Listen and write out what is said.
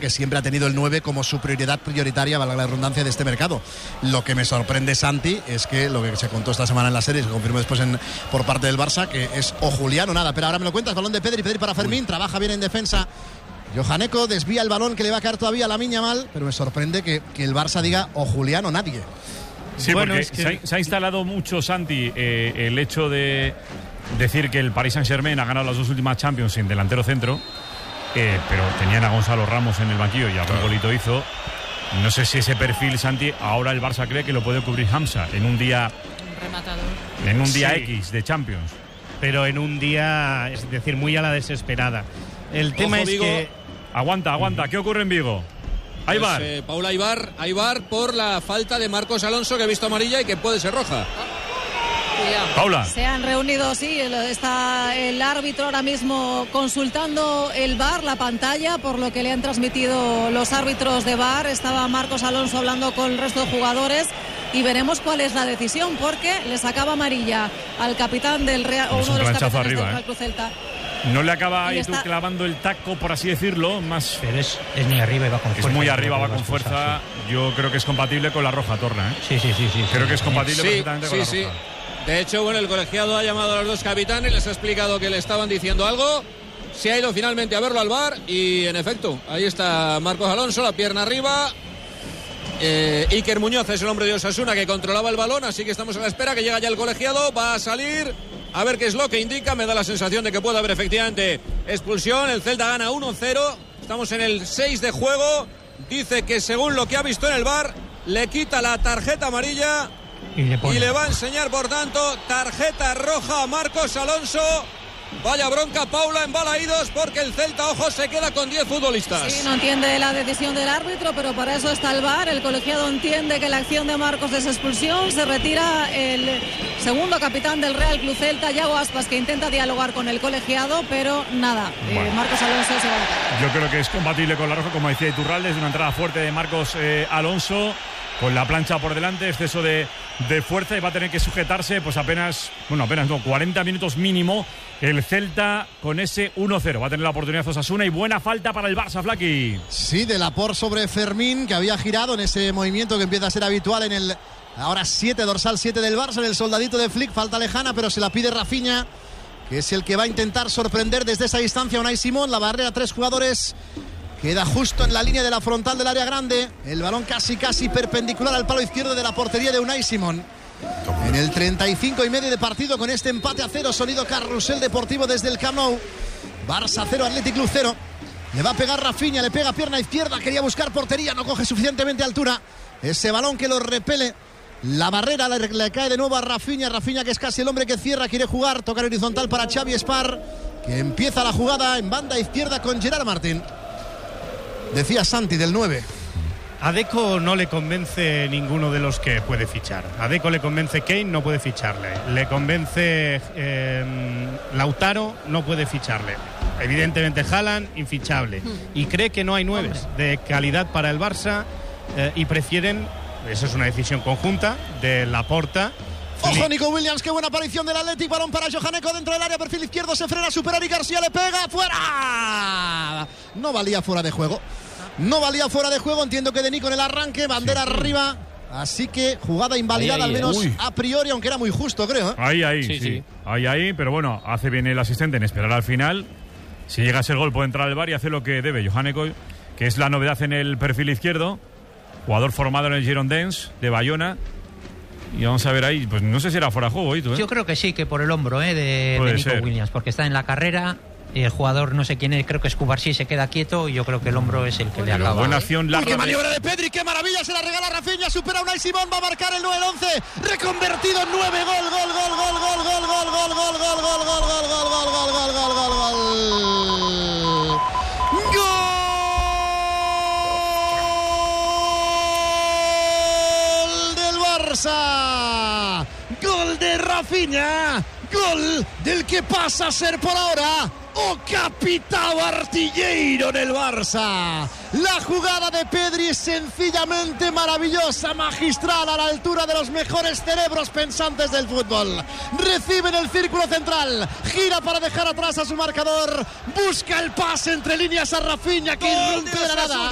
que siempre ha tenido el 9 como su prioridad prioritaria, valga la redundancia, de este mercado. Lo que me sorprende, Santi, es que lo que se contó esta semana en la serie, se confirmó después por parte del Barça, que es o Julián o nada. Pero ahora me lo cuentas, balón de Pedri para Fermín, trabaja bien en defensa Johan Eko, desvía el balón que le va a caer todavía a Lamine Yamal, pero me sorprende que el Barça diga o Julián o nadie. Sí, bueno, porque es que se ha instalado mucho, Santi, el hecho de decir que el Paris Saint-Germain ha ganado las 2 últimas Champions sin delantero centro, pero tenían a Gonzalo Ramos en el banquillo y algún golito hizo. No sé si ese perfil, Santi, ahora el Barça cree que lo puede cubrir Hamza en un día rematador, en un día sí, X de Champions, pero en un día, es decir, muy a la desesperada. El tema es Vigo. que aguanta, ¿qué ocurre en Vigo? Aybar. Pues, Paula Aybar por la falta de Marcos Alonso, que ha visto amarilla y que puede ser roja. Paula. Se han reunido, sí, está el árbitro ahora mismo consultando el VAR, la pantalla, por lo que le han transmitido los árbitros de VAR. Estaba Marcos Alonso hablando con el resto de jugadores y veremos cuál es la decisión, porque le sacaba amarilla al capitán del Real, o uno de los capitanes arriba, del Real Cruz Celta. No le acaba Y tú clavando el taco, por así decirlo, más. Pero es muy arriba y va con fuerza. Es muy arriba, va con fuerza. Sí. Yo creo que es compatible con la roja, Torna, ¿eh? Sí. Creo que es compatible perfectamente con la roja. Sí. De hecho, bueno, el colegiado ha llamado a los dos capitanes, les ha explicado que le estaban diciendo algo. Se ha ido finalmente a verlo al VAR y, en efecto, ahí está Marcos Alonso, la pierna arriba. Iker Muñoz es el hombre de Osasuna que controlaba el balón, así que estamos a la espera que llega ya el colegiado. Va a salir a ver qué es lo que indica. Me da la sensación de que puede haber efectivamente expulsión. El Celta gana 1-0. Estamos en el 6 de juego. Dice que según lo que ha visto en el VAR, le quita la tarjeta amarilla y le va a enseñar, por tanto, tarjeta roja a Marcos Alonso. Vaya bronca, Paula, en Balaídos, porque el Celta, ojo, se queda con 10 futbolistas. Sí, no entiende la decisión del árbitro, pero para eso está el VAR. El colegiado entiende que la acción de Marcos es expulsión. Se retira el segundo capitán del Real Club Celta, Yago Aspas, que intenta dialogar con el colegiado, pero nada. Marcos Alonso se va a la calle. Yo creo que es compatible con la roja, como decía Iturralde, desde una entrada fuerte de Marcos Alonso, con la plancha por delante, exceso de fuerza, y va a tener que sujetarse pues apenas 40 minutos mínimo el Celta con ese 1-0. Va a tener la oportunidad Osasuna y buena falta para el Barça, Flaqui. Sí, de Laporte sobre Fermín, que había girado en ese movimiento que empieza a ser habitual en el ahora dorsal 7 del Barça, en el soldadito de Flick. Falta lejana, pero se la pide Rafinha, que es el que va a intentar sorprender desde esa distancia a Unai Simón. La barrera, 3 jugadores. Queda justo en la línea de la frontal del área grande. El balón casi perpendicular al palo izquierdo de la portería de Unai Simón. En el 35 y medio de partido, con este empate a 0, sonido Carrusel Deportivo desde el Camp Nou. Barça 0, Athletic Club 0. Le va a pegar Rafinha, le pega pierna izquierda, quería buscar portería, no coge suficientemente altura. Ese balón que lo repele. La barrera le cae de nuevo a Rafinha, que es casi el hombre que cierra, quiere jugar, tocar horizontal para Xavi Espar, que empieza la jugada en banda izquierda con Gerard Martín. Decía Santi del 9. A Deco no le convence ninguno de los que puede fichar. A Deco le convence Kane, no puede ficharle. Le convence Lautaro, no puede ficharle. Evidentemente Haaland, infichable. Y cree que no hay 9 de calidad para el Barça y prefieren, esa es una decisión conjunta de Laporta. Ojo, Nico Williams, qué buena aparición del Athletic, balón para Johan Eko dentro del área, perfil izquierdo, se frena, supera y García le pega, fuera. No valía fuera de juego, entiendo que de Nico en el arranque, bandera arriba, así que jugada invalidada al menos a priori, aunque era muy justo, creo. Ahí, pero bueno, hace bien el asistente en esperar al final. Si llega a ser gol puede entrar al VAR y hace lo que debe Johan Eko, que es la novedad en el perfil izquierdo, jugador formado en el Girondins de Bayona. Y vamos a ver ahí, pues no sé si era fuera de juego, ¿eh? Yo creo que sí, que por el hombro de Nico Williams, porque está en la carrera. El jugador, no sé quién es, creo que es Cubarsí, se queda quieto y yo creo que el hombro es el que le acaba. Buena acción larga. ¡Qué maniobra de Pedri! ¡Qué maravilla! Se la regala Rafinha, supera a Unai Simón, va a marcar el 9-11, reconvertido en 9, gol. ¡Gol del Barça! ¡Gol de Rafinha! Gol del que pasa a ser por ahora o capitán artillero del Barça. La jugada de Pedri es sencillamente maravillosa, magistral, a la altura de los mejores cerebros pensantes del fútbol. Recibe en el círculo central, gira para dejar atrás a su marcador, busca el pase entre líneas a Rafinha, que irrumpe de la nada.